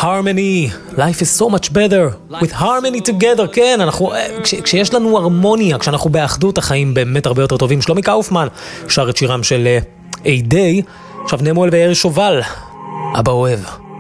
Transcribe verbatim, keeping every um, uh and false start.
harmony, life is so much better with harmony together. כן, אנחנו, כש, כשיש לנו הרמוניה, כשאנחנו באחדות, החיים באמת הרבה יותר טובים. שלומי קאופמן שר את שירם של איי דיי. עכשיו נמואל וירי שובל, אבא אוהב.